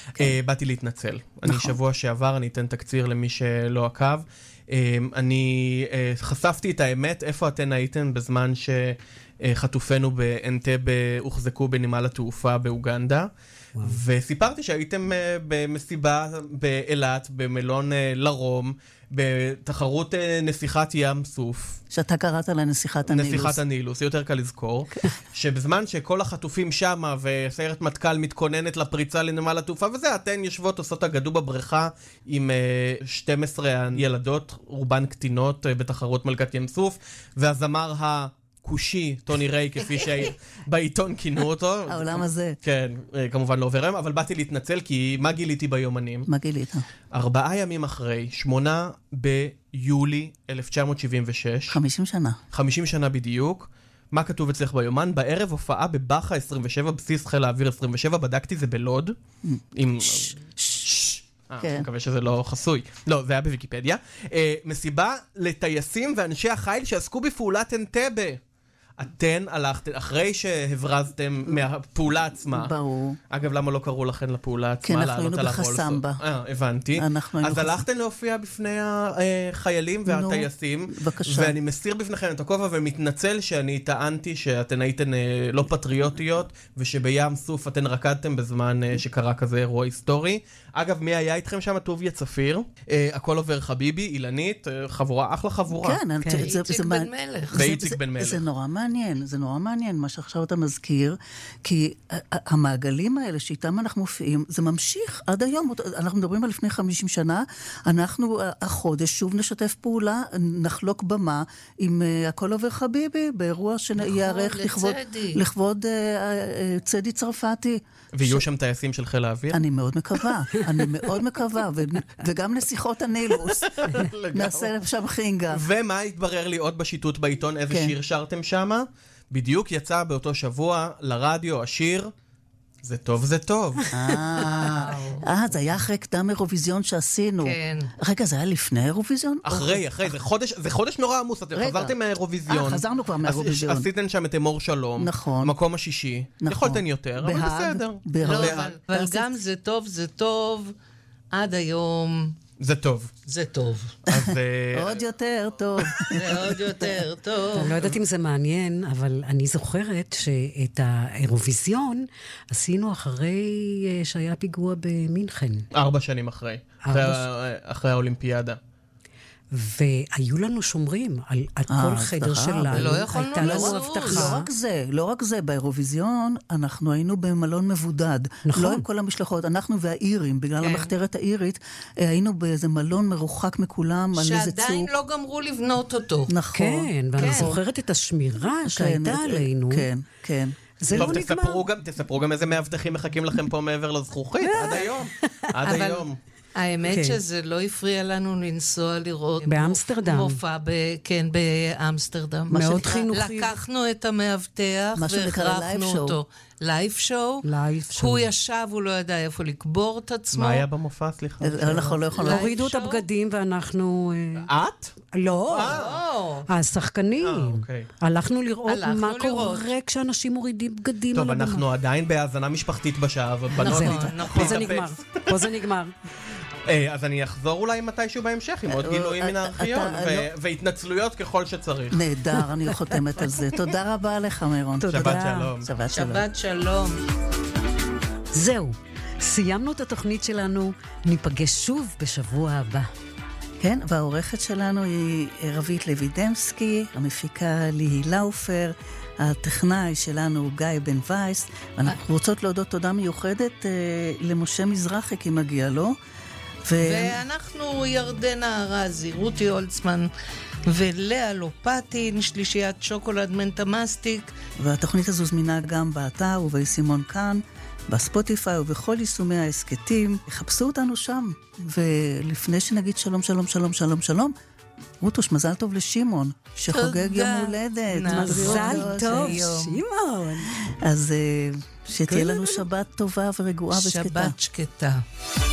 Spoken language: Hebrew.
באתי להתנצל. אני שבוע שעבר, אני אתן תקציר למי שלא עקב. אני חשפתי את האמת, איפה אתן הייתם בזמן שחטופינו באנטבה הוחזקו בנמל התעופה באוגנדה. וסיפרתי שהייתם במסיבה באילת, במלון לרום, בתחרות נסיכת ים סוף. שאתה קראת לה נסיכת הנילוס. נסיכת הנילוס, יותר קל לזכור. שבזמן שכל החטופים שמה וסיירת מטכ"ל מתכוננת לפריצה לנמל התעופה וזה, אתן יושבות עושות אגדו בבריכה עם 12 ילדות, רובן קטינות בתחרות מלכת ים סוף, והזמר קושי, טוני ריי, כפי שבעיתון כינו אותו. העולם הזה. כן, כמובן לא עובר היום, אבל באתי להתנצל, כי מה גיליתי ביומנים? מה גילית? 4 ימים אחרי, 8 ביולי 1976. 50 שנה. 50 שנה בדיוק. מה כתוב אצלך ביומן? בערב הופעה בבחה 27, בסיס חיל האוויר 27, בדקתי זה בלוד. עם... אני מקווה שזה לא חסוי. לא, זה היה בוויקיפדיה. מסיבה לטייסים ואנשי החיל שעסקו בפעולת אנטבה. אתן הלכתן, אחרי שהברזתם מהפעולה עצמה. ברור. אגב, למה לא קראו לכן לפעולה עצמה? כן, אנחנו היינו בחסמבה. הבנתי. אז הלכתן להופיע בפני החיילים והטייסים. בבקשה. ואני מסיר בפניכם את הכובע ומתנצל שאני טענתי שאתן הייתן לא פטריוטיות, ושבים סוף אתן רקדתם בזמן שקרה כזה אירוע היסטורי. אגב, מי היה איתכם שם? טוביה צפיר. הכל עובר חביבי, אילנית, חבורה, אחלה חבורה. כן, איציק בן מלך. ואיציק בן מלך. זה נורא מעניין, זה נורא מעניין מה שעכשיו אתה מזכיר, כי המעגלים האלה שאיתם אנחנו מופיעים, זה ממשיך עד היום. אנחנו מדברים על לפני 50 שנה, אנחנו החודש שוב נשתף פעולה, נחלוק במה עם הכל עובר חביבי, באירוע שיערך לכבוד צדי צרפתי. ויהיו שם טייסים של חיל האוויר? אני מאוד מקווה, אני מאוד מקווה, וגם נסיכות הנילוס, נעשה שם חינגה. ומה התברר לי עוד בשיטוט בעיתון, איזה שיר שרתם שמה? בדיוק יצא באותו שבוע לרדיו השיר, זה טוב, זה טוב. זה היה אחרי קדם אירוויזיון שעשינו. כן. רגע, זה היה לפני אירוויזיון? אחרי, זה חודש נורא עמוס, אתם חזרתם מהאירוויזיון. חזרנו כבר מהאירוויזיון. עשיתם שם את אמור שלום. נכון. מקום השישי. יכולתן יותר, אבל בסדר. אבל גם זה טוב, זה טוב, עד היום... זה טוב. זה טוב. עוד יותר טוב. זה עוד יותר טוב. אני לא יודעת אם זה מעניין, אבל אני זוכרת שאת האירוויזיון עשינו אחרי שהיה פיגוע במינכן. 4 שנים אחרי. אחרי האולימפיאדה. והיו לנו שומרים על כל חדר שלנו. ולא יכולנו לזוז. לא רק זה, באירוויזיון אנחנו היינו במלון מבודד. נכון. לא עם כל המשלחות, אנחנו והאירים, בגלל המחתרת האירית, היינו באיזה מלון מרוחק מכולם, על איזה צוק. שעדיין לא גמרו לבנות אותו. נכון. כן, ואני זוכרת את השמירה שהייתה עלינו. כן, כן. זה לא נגמר. תספרו גם איזה מאבטחים מחכים לכם פה מעבר לזכוכית, עד היום. עד היום. האמת שזה לא הפריע לנו לנסוע לראות באמסטרדם. מופע, כן, באמסטרדם. מאוד חינוכי. לקחנו את המאבטח והחרפנו אותו. לייב שואו. הוא ישב, הוא לא ידע איפה לקבור את עצמו. מה היה במופע, סליחה? אנחנו לא יכולים. הורידו את הבגדים ואנחנו... את? לא. השחקנים. הלכנו לראות מה קורה כשאנשים מורידים בגדים. טוב, אנחנו עדיין בהאזנה משפחתית בשעה. פה זה נגמר. אז אני אחזור אולי מתישהו בהמשך עם עוד גילויים מן הארכיון והתנצלויות ככל שצריך. נהדר, אני חותמת על זה. תודה רבה לך, מירון. שבת שלום. שבת שלום. זהו, סיימנו את התוכנית שלנו, ניפגש שוב בשבוע הבא. כן, והעורכת שלנו היא רבית לוידמסקי, המפיקה ליהי לאופר, הטכנאי שלנו הוא גיא בן וייס, ואנחנו רוצות להודות תודה מיוחדת למשה מזרחי, כי מגיע לו. ואנחנו ירדנה ארזי, רותי הולצמן ולאה לופטין, שלישיית שוקולד מנטה מסטיק. והתוכנית הזו זמינה גם באתר וביישימון כאן, בספוטיפיי ובכל יישומי העסקטים. חפשו אותנו שם. ולפני שנגיד שלום, שלום, שלום, שלום, שלום, רוטוש, מזל טוב לשמעון, שחוגג יום הולדת. מזל טוב, שמעון. אז שתהיה לנו שבת טובה ורגועה ושקטה. שבת שקטה.